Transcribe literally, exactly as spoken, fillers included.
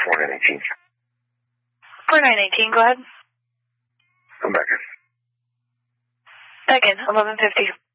four nine eighteen. four nine eighteen, go ahead. I'm back in. Back in, eleven fifty.